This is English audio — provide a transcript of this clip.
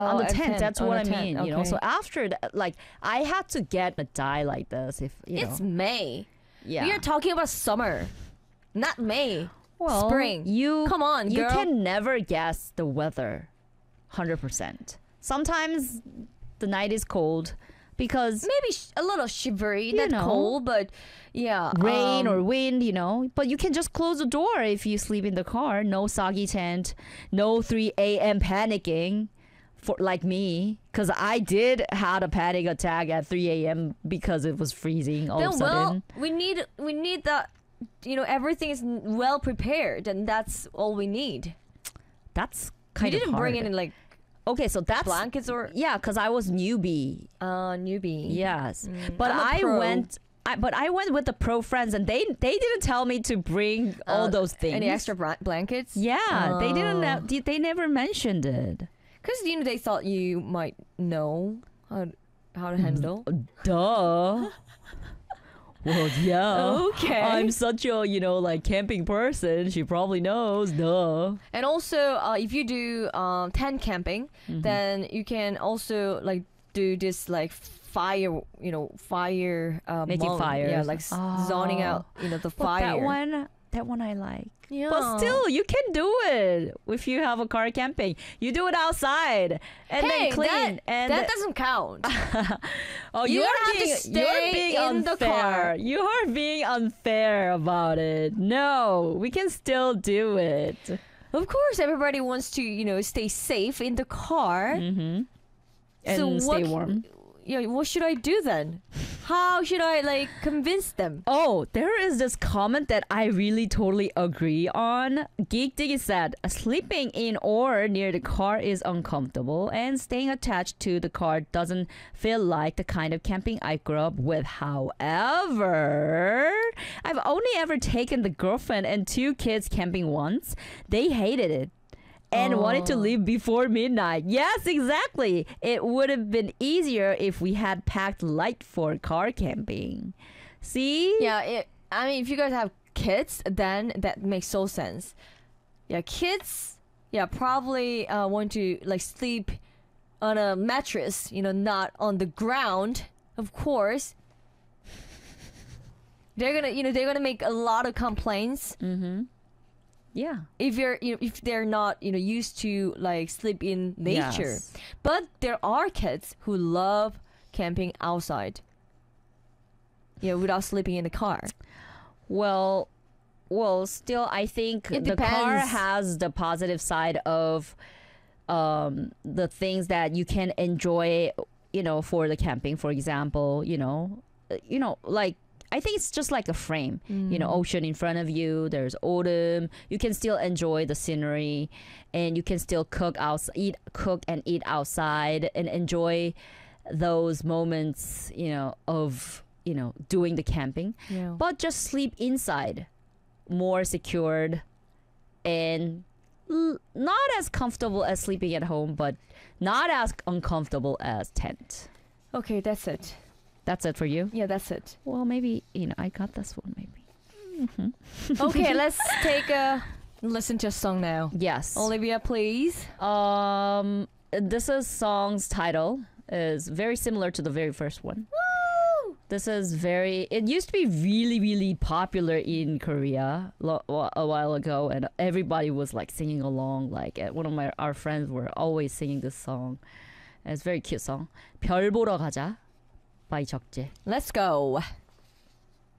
on the at 10th. 10th, That's on what I the 10th, mean. You know, okay. so after that, like I had to get a dye like this. If you It's know, May. yeah. We are talking about summer, not May. Well, spring. You Come on, You girl. can never guess the weather, 100%. Sometimes the night is cold because Maybe a little shivery, You not know. cold, but yeah. rain or wind, you know. But you can just close the door if you sleep in the car. No soggy tent, no 3 a.m. panicking for like me, because I did had a panic attack at 3 a.m. because it was freezing all of a Then sudden. well, we need that. You know, everything is well prepared, and that's all we need. That's You kind of didn't bring hard. in like Okay, so that's blankets or yeah, because I was newbie. newbie. Yes, but I'm a I pro. went. But I went with the pro friends, and they didn't tell me to bring all those things. Any extra blankets? Yeah, they didn't. Oh. They never mentioned it. Because you know they thought you might know how to handle. Duh. Well, yeah. Okay. I'm such a like camping person. She probably knows. Duh. And also, if you do tent camping, then you can also like do this like fire, fire Making mode. fires. Yeah, like zoning Oh. out, the But fire. that one I like. Yeah. But still, you can do it if you have a car camping. You do it outside and hey, then clean. that doesn't count. Oh, You you're don't have to being, stay you're being in the unfair. car. You are being unfair about it. No, we can still do it. Of course, everybody wants to stay safe in the car. Mm-hmm. And So stay what- warm. Yeah, what should I do then? How should I like convince them? Oh, there is this comment that I really totally agree on. Geek Diggy said, sleeping in or near the car is uncomfortable and staying attached to the car doesn't feel like the kind of camping I grew up with. However, I've only ever taken the girlfriend and 2 kids camping once. They hated it and wanted to leave before midnight. Yes, exactly. It would have been easier if we had packed light for car camping. See? Yeah, I mean, if you guys have kids, then that makes so sense. Yeah, kids, probably want to like sleep on a mattress, not on the ground. Of course, they're gonna make a lot of complaints. Mm-hmm. Yeah. If if they're not used to like sleep in nature. Yes. But there are kids who love camping outside, without sleeping in the car. Well, still, I think It the car depends. has the positive side of the things that you can enjoy, for the camping. For example, like I think it's just like a frame, ocean in front of you. There's autumn. You can still enjoy the scenery, and you can still cook and eat outside and enjoy those moments, of doing the camping. Yeah. But just sleep inside, more secured, and not as comfortable as sleeping at home, but not as uncomfortable as tent. Okay, that's it. That's it for you? Yeah, that's it. Well, maybe, I got this one, maybe. Okay, let's take a listen to a song now. Yes. Olivia, please. This is song's title is very similar to the very first one. Woo! This is it used to be really, really popular in Korea a while ago, and everybody was like singing along. Like one of our friends were always singing this song. And it's a very cute song. 별 보러 가자 by 적재. Let's go.